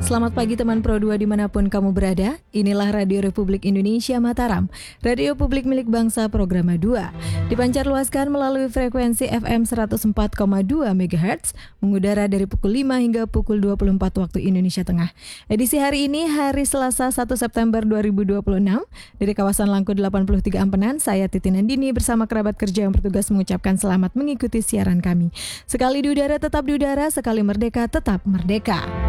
Selamat pagi teman Pro 2 dimanapun kamu berada. Inilah Radio Republik Indonesia Mataram, radio publik milik bangsa Programa 2. Dipancarluaskan melalui frekuensi FM 104,2 MHz, mengudara dari pukul 5 hingga pukul 24 waktu Indonesia Tengah. Edisi hari ini, hari Selasa 1 September 2026, dari kawasan Langku 83 Ampenan, saya Titin Andini bersama kerabat kerja yang bertugas mengucapkan selamat mengikuti siaran kami. Sekali di udara tetap di udara, sekali merdeka tetap merdeka.